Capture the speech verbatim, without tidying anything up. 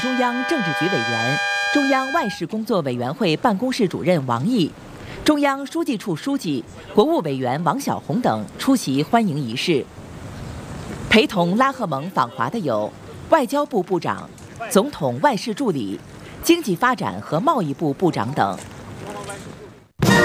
中央政治局委员、中央外事工作委员会办公室主任王毅、中央书记处书记、国务委员王小洪等出席欢迎仪式。陪同拉赫蒙访华的有外交部部长、总统外事助理、经济发展和贸易部部长等。